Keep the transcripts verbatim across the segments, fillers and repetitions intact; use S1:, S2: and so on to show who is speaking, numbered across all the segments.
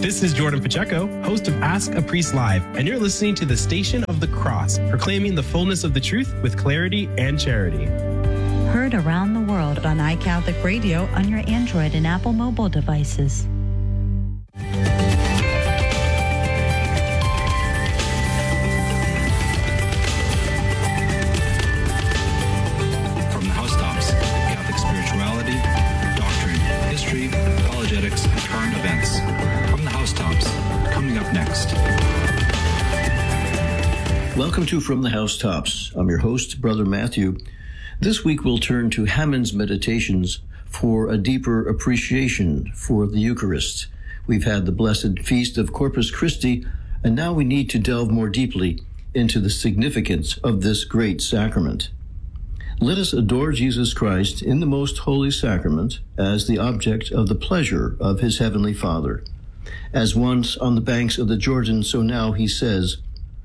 S1: This is Jordan Pacheco, host of Ask a Priest Live, and you're listening to the Station of the Cross, proclaiming the fullness of the truth with clarity and charity.
S2: Heard around the world on iCatholic Radio on your Android and Apple mobile devices.
S3: Apologetics, and current events. From the Housetops, coming up next.
S4: Welcome to From the Housetops. I'm your host, Brother Matthew. This week we'll turn to Hammond's Meditations for a deeper appreciation for the Eucharist. We've had the blessed feast of Corpus Christi, and now we need to delve more deeply into the significance of this great sacrament. Let us adore Jesus Christ in the most holy sacrament as the object of the pleasure of his heavenly Father. As once on the banks of the Jordan, so now he says,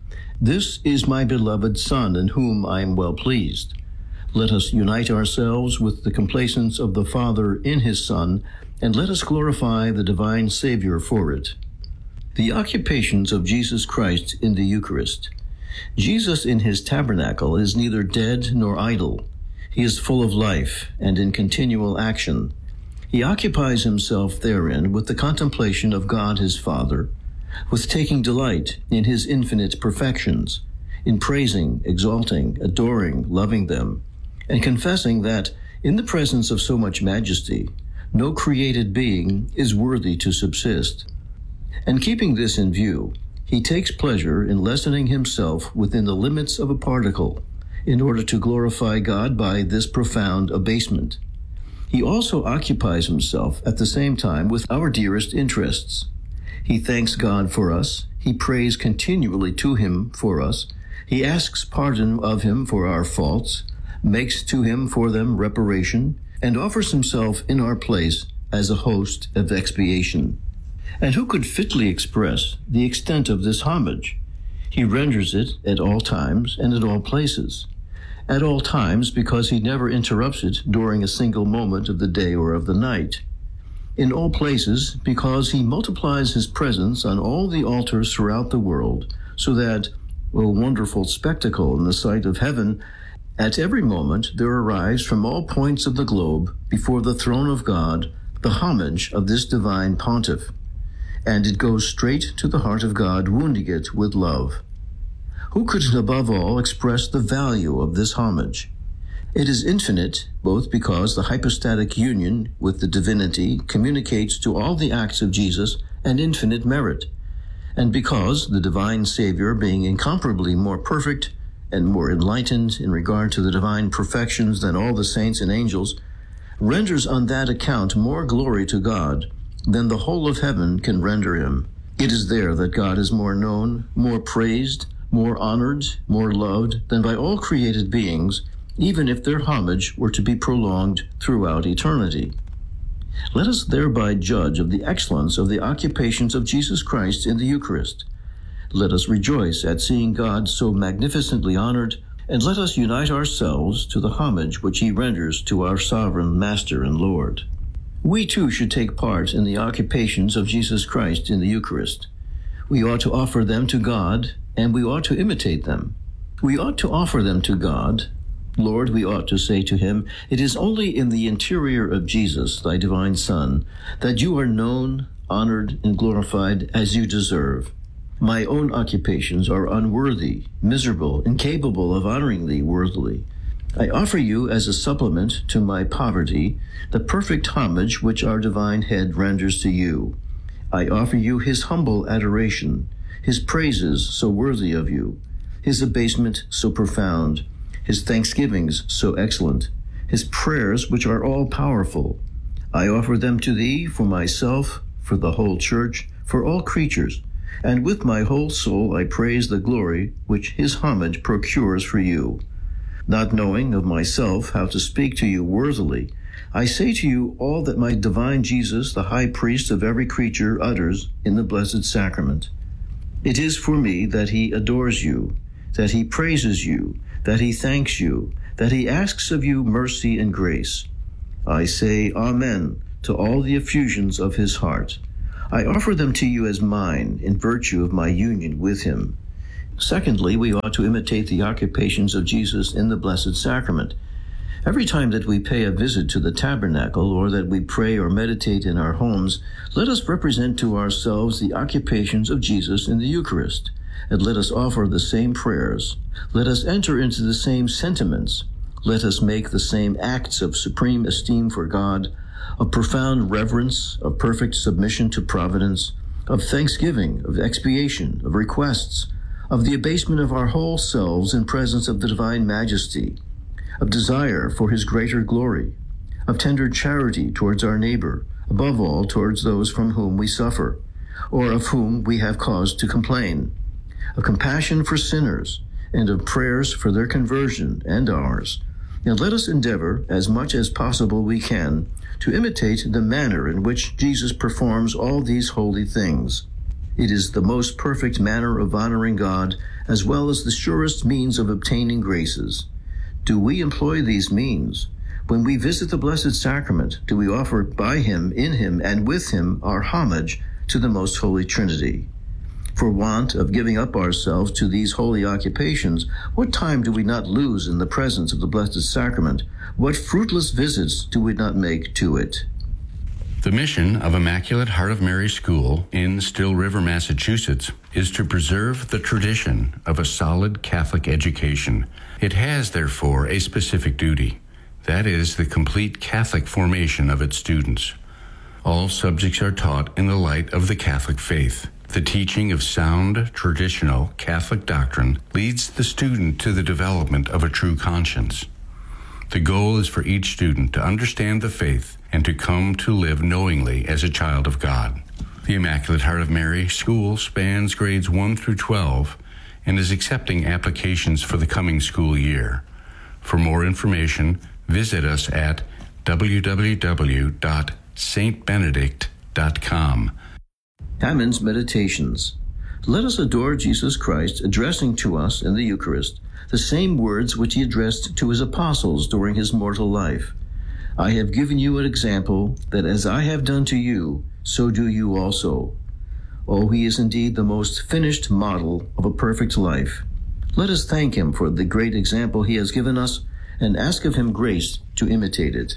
S4: "This is my beloved Son, in whom I am well pleased." Let us unite ourselves with the complacence of the Father in his Son, and let us glorify the divine Savior for it. The occupations of Jesus Christ in the Eucharist. Jesus in his tabernacle is neither dead nor idle. He is full of life and in continual action. He occupies himself therein with the contemplation of God his Father, with taking delight in his infinite perfections, in praising, exalting, adoring, loving them, and confessing that, in the presence of so much majesty, no created being is worthy to subsist. And keeping this in view, he takes pleasure in lessening himself within the limits of a particle in order to glorify God by this profound abasement. He also occupies himself at the same time with our dearest interests. He thanks God for us. He prays continually to him for us. He asks pardon of him for our faults, makes to him for them reparation, and offers himself in our place as a host of expiation. And who could fitly express the extent of this homage? He renders it at all times and at all places. At all times, because he never interrupts it during a single moment of the day or of the night. In all places, because he multiplies his presence on all the altars throughout the world, so that, a wonderful spectacle in the sight of heaven, at every moment there arrives from all points of the globe, before the throne of God, the homage of this divine pontiff. And it goes straight to the heart of God, wounding it with love. Who could above all express the value of this homage? It is infinite, both because the hypostatic union with the divinity communicates to all the acts of Jesus an infinite merit, and because the divine Savior, being incomparably more perfect and more enlightened in regard to the divine perfections than all the saints and angels, renders on that account more glory to God than the whole of heaven can render him. It is there that God is more known, more praised, more honored, more loved than by all created beings, even if their homage were to be prolonged throughout eternity. Let us thereby judge of the excellence of the occupations of Jesus Christ in the Eucharist. Let us rejoice at seeing God so magnificently honored, and let us unite ourselves to the homage which he renders to our sovereign Master and Lord. We too should take part in the occupations of Jesus Christ in the Eucharist. We ought to offer them to God, and we ought to imitate them. We ought to offer them to God. Lord, we ought to say to him, "It is only in the interior of Jesus, thy divine Son, that you are known, honored, and glorified as you deserve. My own occupations are unworthy, miserable, incapable of honoring thee worthily. I offer you as a supplement to my poverty the perfect homage which our divine head renders to you. I offer you his humble adoration, his praises so worthy of you, his abasement so profound, his thanksgivings so excellent, his prayers which are all powerful. I offer them to thee for myself, for the whole church, for all creatures, and with my whole soul I praise the glory which his homage procures for you. Not knowing of myself how to speak to you worthily, I say to you all that my divine Jesus, the high priest of every creature, utters in the blessed sacrament. It is for me that he adores you, that he praises you, that he thanks you, that he asks of you mercy and grace. I say Amen to all the effusions of his heart. I offer them to you as mine in virtue of my union with him. Secondly, we ought to imitate the occupations of Jesus in the Blessed Sacrament. Every time that we pay a visit to the tabernacle or that we pray or meditate in our homes, let us represent to ourselves the occupations of Jesus in the Eucharist, and let us offer the same prayers. Let us enter into the same sentiments. Let us make the same acts of supreme esteem for God, of profound reverence, of perfect submission to providence, of thanksgiving, of expiation, of requests, of the abasement of our whole selves in presence of the divine majesty, of desire for his greater glory, of tender charity towards our neighbor, above all towards those from whom we suffer, or of whom we have cause to complain, of compassion for sinners, and of prayers for their conversion and ours. And let us endeavor, as much as possible we can, to imitate the manner in which Jesus performs all these holy things. It is the most perfect manner of honoring God, as well as the surest means of obtaining graces. Do we employ these means? When we visit the Blessed Sacrament, do we offer by him, in him, and with him our homage to the Most Holy Trinity? For want of giving up ourselves to these holy occupations, what time do we not lose in the presence of the Blessed Sacrament? What fruitless visits do we not make to it?
S5: The mission of Immaculate Heart of Mary School in Still River, Massachusetts, is to preserve the tradition of a solid Catholic education. It has, therefore, a specific duty. That is the complete Catholic formation of its students. All subjects are taught in the light of the Catholic faith. The teaching of sound, traditional Catholic doctrine leads the student to the development of a true conscience. The goal is for each student to understand the faith and to come to live knowingly as a child of God. The Immaculate Heart of Mary School spans grades one through twelve and is accepting applications for the coming school year. For more information, visit us at w w w dot st benedict dot com.
S4: Hammond's Meditations. Let us adore Jesus Christ, addressing to us in the Eucharist the same words which he addressed to his apostles during his mortal life. I have given you an example that as I have done to you, so do you also. Oh, he is indeed the most finished model of a perfect life. Let us thank him for the great example he has given us and ask of him grace to imitate it.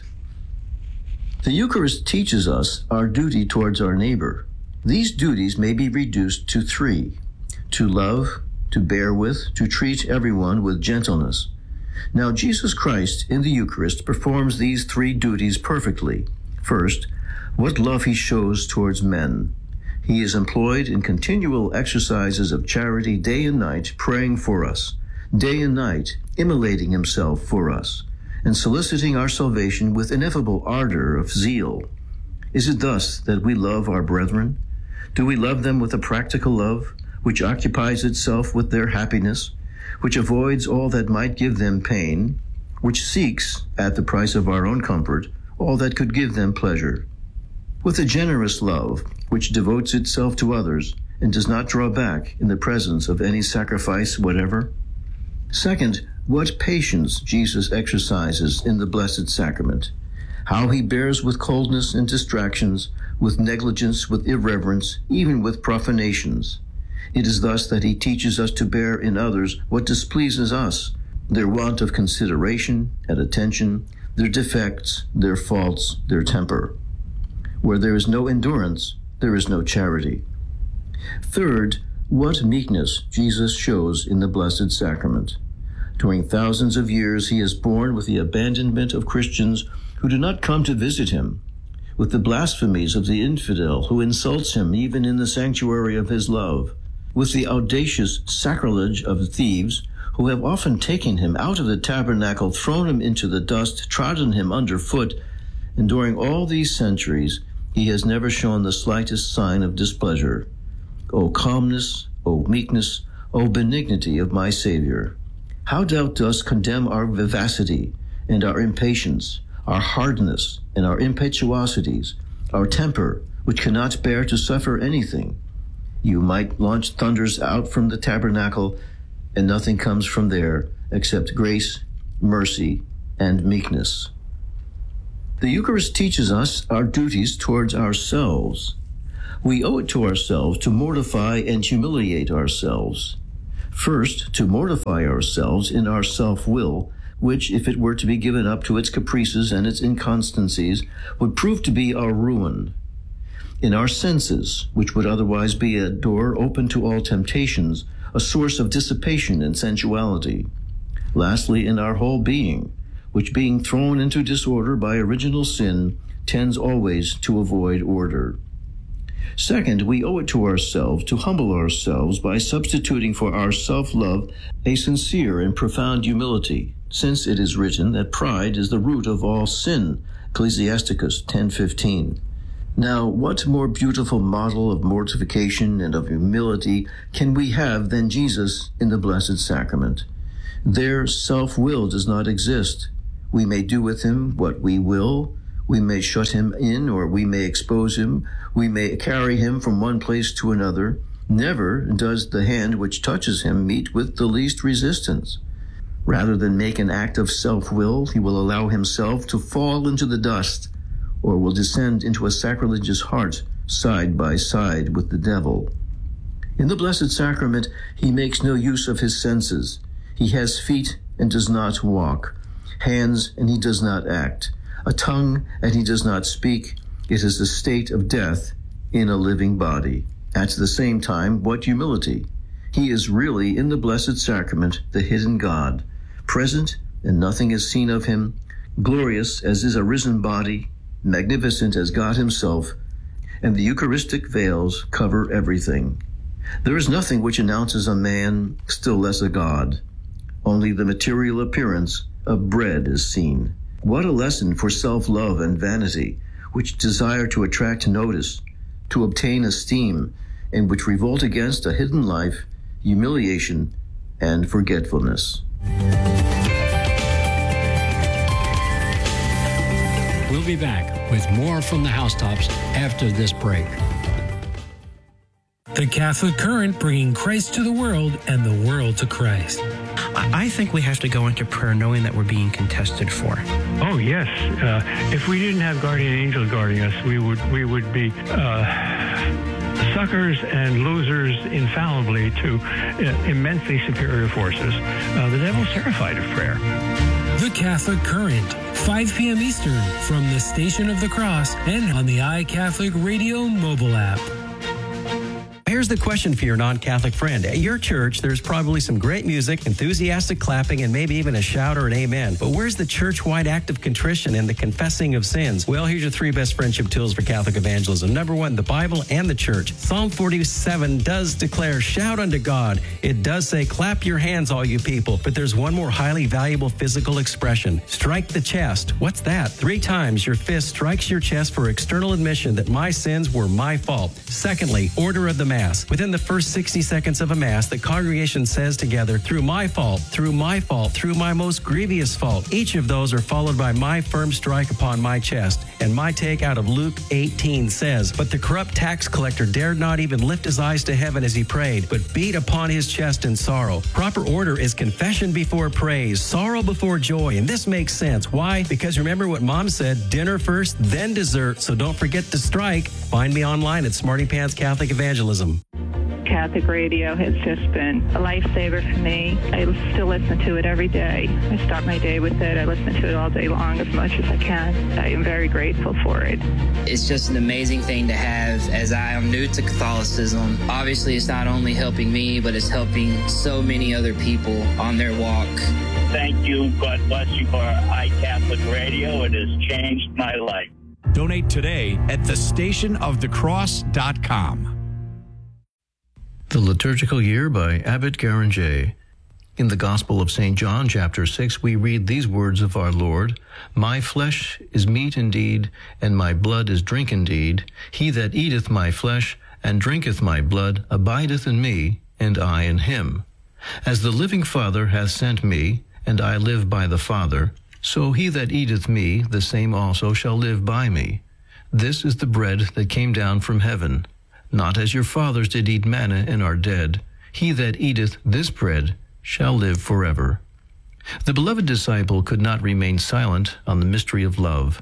S4: The Eucharist teaches us our duty towards our neighbor. These duties may be reduced to three: to love, to bear with, to treat everyone with gentleness. Now, Jesus Christ in the Eucharist performs these three duties perfectly. First, what love he shows towards men. He is employed in continual exercises of charity day and night, praying for us, day and night, immolating himself for us, and soliciting our salvation with ineffable ardor of zeal. Is it thus that we love our brethren? Do we love them with a practical love, which occupies itself with their happiness, which avoids all that might give them pain, which seeks, at the price of our own comfort, all that could give them pleasure? With a generous love, which devotes itself to others and does not draw back in the presence of any sacrifice whatever? Second, what patience Jesus exercises in the Blessed Sacrament. How he bears with coldness and distractions, with negligence, with irreverence, even with profanations. It is thus that he teaches us to bear in others what displeases us, their want of consideration and attention, their defects, their faults, their temper. Where there is no endurance, there is no charity. Third, what meekness Jesus shows in the Blessed Sacrament. During thousands of years, he has borne with the abandonment of Christians who do not come to visit him, with the blasphemies of the infidel who insults him even in the sanctuary of his love, with the audacious sacrilege of thieves who have often taken him out of the tabernacle, thrown him into the dust, trodden him underfoot, and during all these centuries, he has never shown the slightest sign of displeasure. O calmness, O meekness, O benignity of my Savior! How thou dost condemn our vivacity and our impatience, our hardness and our impetuosities, our temper, which cannot bear to suffer anything. You might launch thunders out from the tabernacle, and nothing comes from there except grace, mercy, and meekness. The Eucharist teaches us our duties towards ourselves. We owe it to ourselves to mortify and humiliate ourselves. First, to mortify ourselves in our self-will, which, if it were to be given up to its caprices and its inconstancies, would prove to be our ruin. In our senses, which would otherwise be a door open to all temptations, a source of dissipation and sensuality. Lastly, in our whole being, which being thrown into disorder by original sin, tends always to avoid order. Second, we owe it to ourselves to humble ourselves by substituting for our self-love a sincere and profound humility, since it is written that pride is the root of all sin, Ecclesiasticus ten fifteen. Now, what more beautiful model of mortification and of humility can we have than Jesus in the Blessed Sacrament? There, self-will does not exist. We may do with him what we will. We may shut him in, or we may expose him. We may carry him from one place to another. Never does the hand which touches him meet with the least resistance. Rather than make an act of self-will, he will allow himself to fall into the dust, or will descend into a sacrilegious heart side by side with the devil. In the Blessed Sacrament, he makes no use of his senses. He has feet and does not walk, hands and he does not act, a tongue and he does not speak. It is the state of death in a living body. At the same time, what humility! He is really in the Blessed Sacrament the hidden God, present and nothing is seen of him, glorious as his arisen body, magnificent as God himself, and the Eucharistic veils cover everything. There is nothing which announces a man, still less a God. Only the material appearance of bread is seen. What a lesson for self-love and vanity, which desire to attract notice, to obtain esteem, and which revolt against a hidden life, humiliation, and forgetfulness.
S6: We'll be back with more from the Housetops after this break.
S7: The Catholic Current, bringing Christ to the world and the world to Christ.
S8: I think we have to go into prayer knowing that we're being contested for.
S9: Oh, yes. Uh, if we didn't have guardian angels guarding us, we would we would be uh, suckers and losers infallibly to uh, immensely superior forces. Uh, the devil's terrified of prayer.
S7: The Catholic Current, five p.m. Eastern, from the Station of the Cross and on the iCatholic Radio mobile app.
S10: Here's the question for your non-Catholic friend. At your church, there's probably some great music, enthusiastic clapping, and maybe even a shout or an amen. But where's the church-wide act of contrition and the confessing of sins? Well, here's your three best friendship tools for Catholic evangelism. Number one, the Bible and the church. Psalm forty-seven does declare, shout unto God. It does say, clap your hands, all you people. But there's one more highly valuable physical expression. Strike the chest. What's that? Three times your fist strikes your chest for external admission that my sins were my fault. Secondly, order of the Mass. Within the first sixty seconds of a Mass, the congregation says together, through my fault, through my fault, through my most grievous fault. Each of those are followed by my firm strike upon my chest. And my take out of Luke eighteen says, but the corrupt tax collector dared not even lift his eyes to heaven as he prayed, but beat upon his chest in sorrow. Proper order is confession before praise, sorrow before joy. And this makes sense. Why? Because remember what Mom said, dinner first, then dessert. So don't forget to strike. Find me online at Smarty Pants Catholic Evangelism.
S11: Catholic radio has just been a lifesaver for me. I still listen to it every day. I start my day with it. I listen to it all day long as much as I can. I am very grateful for it.
S12: It's just an amazing thing to have as I am new to Catholicism. Obviously, it's not only helping me, but it's helping so many other people on their walk.
S13: Thank you. God bless you for iCatholic Radio. It has changed my life.
S14: Donate today at the station of the cross dot com.
S4: The Liturgical Year by Abbot Garanger. In the Gospel of Saint John, chapter six, we read these words of our Lord, my flesh is meat indeed, and my blood is drink indeed. He that eateth my flesh and drinketh my blood abideth in me, and I in him. As the living Father hath sent me, and I live by the Father, so he that eateth me, the same also shall live by me. This is the bread that came down from heaven. Not as your fathers did eat manna and are dead. He that eateth this bread shall live forever. The beloved disciple could not remain silent on the mystery of love.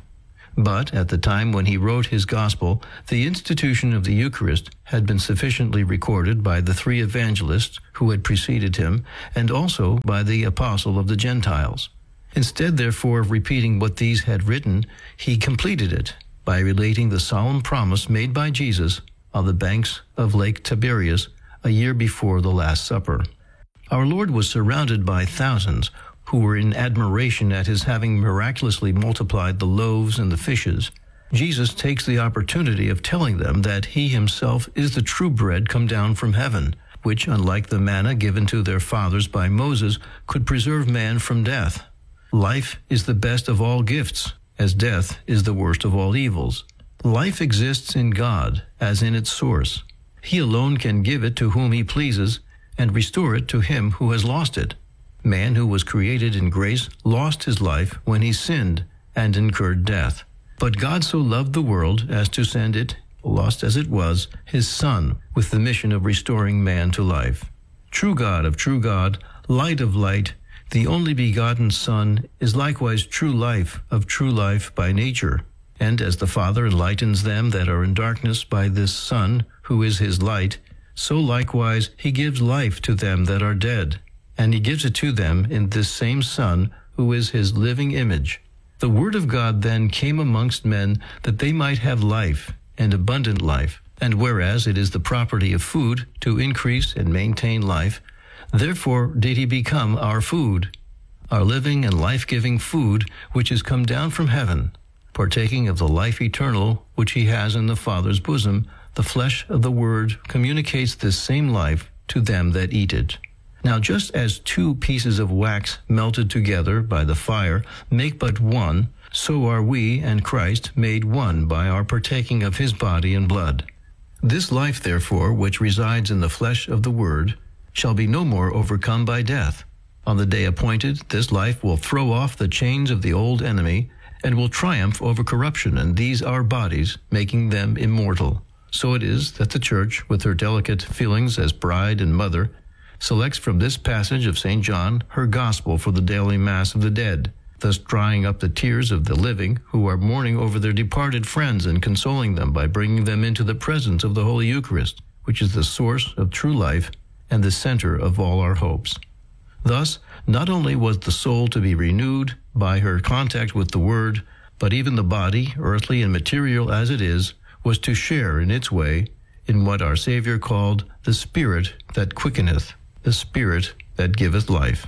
S4: But at the time when he wrote his gospel, the institution of the Eucharist had been sufficiently recorded by the three evangelists who had preceded him, and also by the apostle of the Gentiles. Instead, therefore, of repeating what these had written, he completed it by relating the solemn promise made by Jesus on the banks of Lake Tiberias a year before the Last Supper. Our Lord was surrounded by thousands who were in admiration at his having miraculously multiplied the loaves and the fishes. Jesus takes the opportunity of telling them that he himself is the true bread come down from heaven, which, unlike the manna given to their fathers by Moses, could preserve man from death. Life is the best of all gifts, as death is the worst of all evils. Life exists in God as in its source. He alone can give it to whom he pleases and restore it to him who has lost it. Man who was created in grace lost his life when he sinned and incurred death. But God so loved the world as to send it, lost as it was, his Son, with the mission of restoring man to life. True God of true God, light of light, the only begotten Son is likewise true life of true life by nature. And as the Father enlightens them that are in darkness by this Son, who is his light, so likewise he gives life to them that are dead. And he gives it to them in this same Son, who is his living image. The Word of God then came amongst men that they might have life, and abundant life. And whereas it is the property of food to increase and maintain life, therefore did he become our food, our living and life-giving food, which is come down from heaven, partaking of the life eternal which he has in the Father's bosom. The flesh of the Word communicates this same life to them that eat it. Now just as two pieces of wax melted together by the fire make but one, so are we and Christ made one by our partaking of his body and blood. This life, therefore, which resides in the flesh of the Word, shall be no more overcome by death. On the day appointed, this life will throw off the chains of the old enemy and will triumph over corruption and these our bodies, making them immortal. So it is that the Church, with her delicate feelings as bride and mother, selects from this passage of Saint John her gospel for the daily Mass of the dead, thus drying up the tears of the living who are mourning over their departed friends and consoling them by bringing them into the presence of the Holy Eucharist, which is the source of true life and the center of all our hopes. Thus, not only was the soul to be renewed by her contact with the Word, but even the body, earthly and material as it is, was to share in its way in what our Savior called the Spirit that quickeneth, the Spirit that giveth life.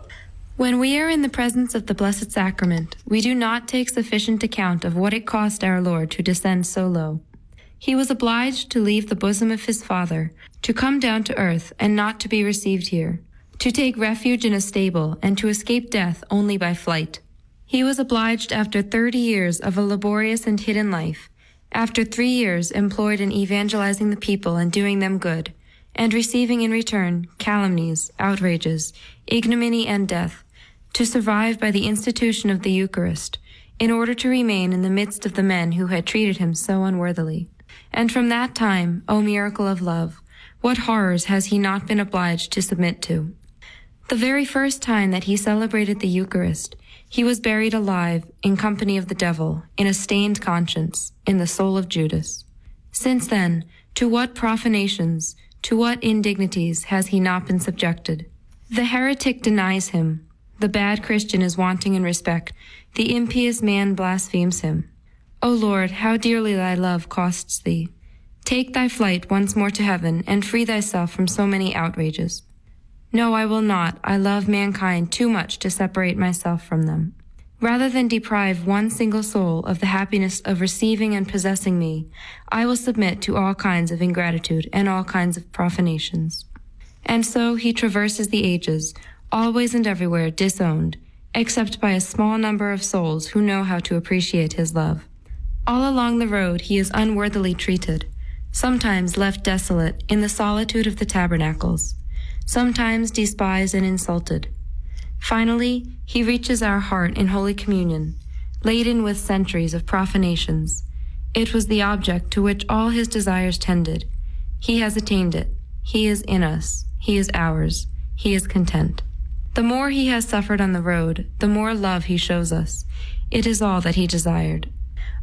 S15: When we are in the presence of the Blessed Sacrament, we do not take sufficient account of what it cost our Lord to descend so low. He was obliged to leave the bosom of his Father, to come down to earth and not to be received here, to take refuge in a stable and to escape death only by flight. He was obliged after thirty years of a laborious and hidden life, after three years employed in evangelizing the people and doing them good, and receiving in return calumnies, outrages, ignominy, and death, to survive by the institution of the Eucharist, in order to remain in the midst of the men who had treated him so unworthily. And from that time, O miracle of love, what horrors has he not been obliged to submit to? The very first time that he celebrated the Eucharist, he was buried alive in company of the devil, in a stained conscience, in the soul of Judas. Since then, to what profanations, to what indignities has he not been subjected? The heretic denies him. The bad Christian is wanting in respect. The impious man blasphemes him. O Lord, how dearly thy love costs thee. Take thy flight once more to heaven, and free thyself from so many outrages. No, I will not. I love mankind too much to separate myself from them. Rather than deprive one single soul of the happiness of receiving and possessing me, I will submit to all kinds of ingratitude and all kinds of profanations. And so he traverses the ages, always and everywhere disowned, except by a small number of souls who know how to appreciate his love. All along the road he is unworthily treated, sometimes left desolate in the solitude of the tabernacles, sometimes despised and insulted. Finally, he reaches our heart in Holy Communion, laden with centuries of profanations. It was the object to which all his desires tended. He has attained it. He is in us. He is ours. He is content. The more he has suffered on the road, the more love he shows us. It is all that he desired.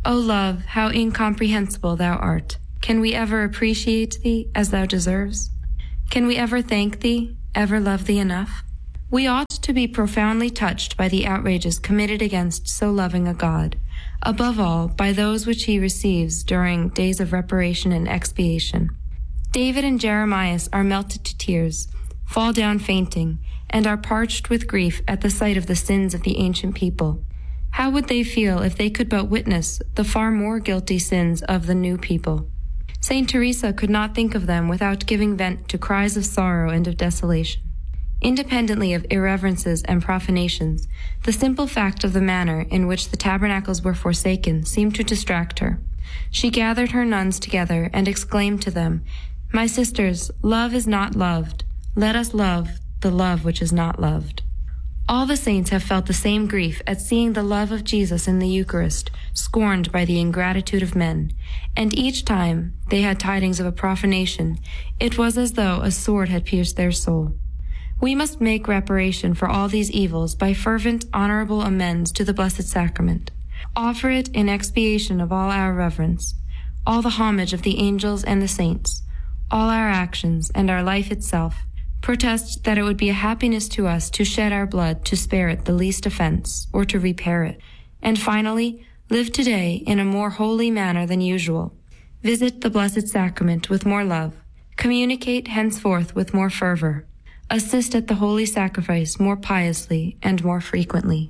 S15: O love, how incomprehensible thou art! Can we ever appreciate thee as thou deserves? Can we ever thank thee, ever love thee enough? We ought to be profoundly touched by the outrages committed against so loving a God, above all by those which he receives during days of reparation and expiation. David and Jeremiah are melted to tears, fall down fainting, and are parched with grief at the sight of the sins of the ancient people. How would they feel if they could but witness the far more guilty sins of the new people? Saint Teresa could not think of them without giving vent to cries of sorrow and of desolation. Independently of irreverences and profanations, the simple fact of the manner in which the tabernacles were forsaken seemed to distract her. She gathered her nuns together and exclaimed to them, "My sisters, love is not loved. Let us love the love which is not loved." All the saints have felt the same grief at seeing the love of Jesus in the Eucharist scorned by the ingratitude of men, and each time they had tidings of a profanation, it was as though a sword had pierced their soul. We must make reparation for all these evils by fervent, honorable amends to the Blessed Sacrament. Offer it in expiation of all our reverence, all the homage of the angels and the saints, all our actions and our life itself. Protest that it would be a happiness to us to shed our blood to spare it the least offense, or to repair it. And finally, live today in a more holy manner than usual. Visit the Blessed Sacrament with more love. Communicate henceforth with more fervor. Assist at the Holy Sacrifice more piously and more frequently.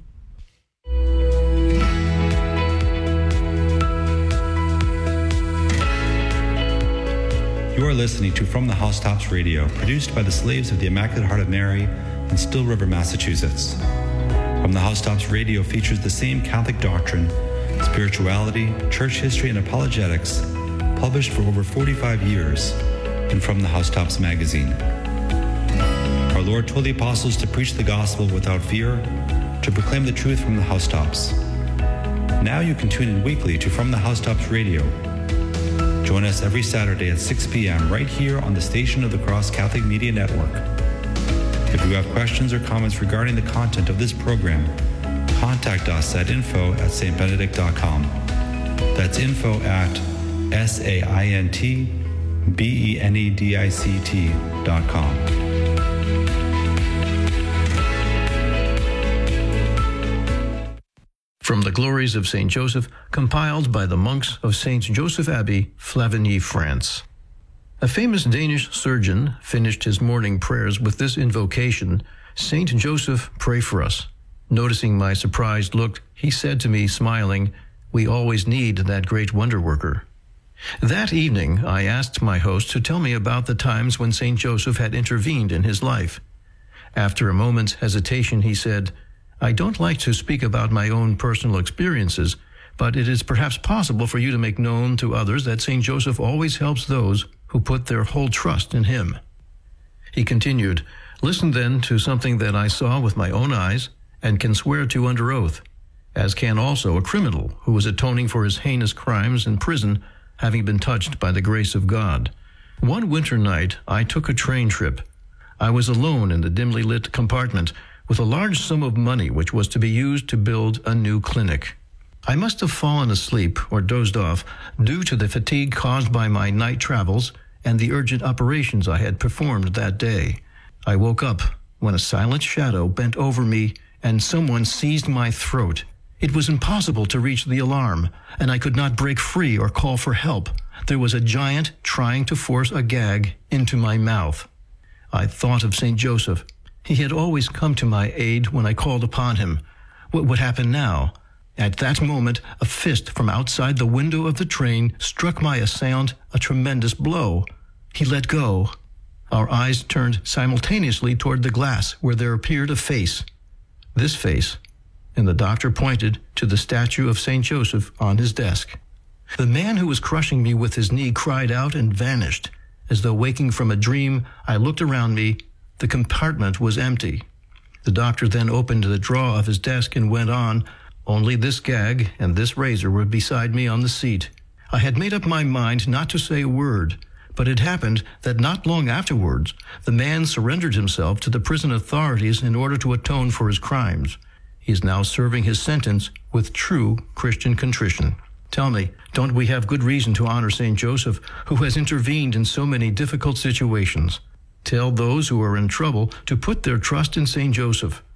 S16: You are listening to From the Housetops Radio, produced by the Slaves of the Immaculate Heart of Mary in Still River, Massachusetts. From the Housetops Radio features the same Catholic doctrine, spirituality, church history, and apologetics, published for over forty-five years in From the Housetops magazine. Our Lord told the apostles to preach the gospel without fear, to proclaim the truth from the housetops. Now you can tune in weekly to From the Housetops Radio. Join us every Saturday at six p.m. right here on the Station of the Cross Catholic Media Network. If you have questions or comments regarding the content of this program, contact us at info at s t benedict dot com. That's info at S A I N T B E N E D I C T dot com.
S4: From the Glories of Saint Joseph, compiled by the monks of Saint Joseph Abbey, Flavigny, France. A famous Danish surgeon finished his morning prayers with this invocation, "Saint Joseph, pray for us." Noticing my surprised look, he said to me, smiling, "We always need that great wonder worker." That evening, I asked my host to tell me about the times when Saint Joseph had intervened in his life. After a moment's hesitation, he said, "I don't like to speak about my own personal experiences, but it is perhaps possible for you to make known to others that Saint Joseph always helps those who put their whole trust in him." He continued, "Listen then to something that I saw with my own eyes and can swear to under oath, as can also a criminal who was atoning for his heinous crimes in prison, having been touched by the grace of God. One winter night, I took a train trip. I was alone in the dimly lit compartment, with a large sum of money which was to be used to build a new clinic. I must have fallen asleep or dozed off due to the fatigue caused by my night travels and the urgent operations I had performed that day. I woke up when a silent shadow bent over me and someone seized my throat. It was impossible to reach the alarm, and I could not break free or call for help. There was a giant trying to force a gag into my mouth. I thought of Saint Joseph. He had always come to my aid when I called upon him. What would happen now? At that moment, a fist from outside the window of the train struck my assailant a tremendous blow. He let go. Our eyes turned simultaneously toward the glass, where there appeared a face. This face, and the doctor pointed to the statue of Saint Joseph on his desk. The man who was crushing me with his knee cried out and vanished. As though waking from a dream, I looked around me. The compartment was empty. The doctor then opened the drawer of his desk and went on, "Only this gag and this razor were beside me on the seat." I had made up my mind not to say a word, but it happened that not long afterwards, the man surrendered himself to the prison authorities in order to atone for his crimes. He is now serving his sentence with true Christian contrition.
S17: Tell me, don't we have good reason to honor Saint Joseph, who has intervened in so many difficult situations? Tell those who are in trouble to put their trust in Saint Joseph.